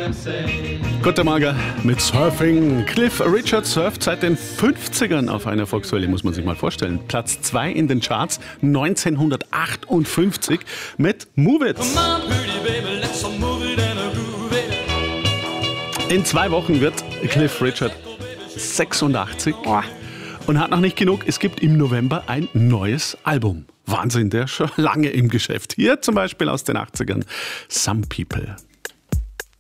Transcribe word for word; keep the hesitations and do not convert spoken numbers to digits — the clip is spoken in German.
Guten Morgen mit Surfing. Cliff Richard surft seit den fünfzigern auf einer Volkswelle, muss man sich mal vorstellen. Platz zwei in den Charts neunzehnhundertachtundfünfzig mit Move It. In zwei Wochen wird Cliff Richard sechsundachtzig und hat noch nicht genug. Es gibt im November ein neues Album. Wahnsinn, der ist schon lange im Geschäft. Hier zum Beispiel aus den achtzigern. Some People.